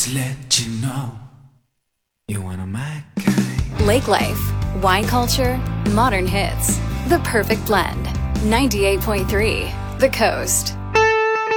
to let you know you're one of my kind. Lake Life, wine culture, modern hits. The perfect blend. 98.3 The Coast.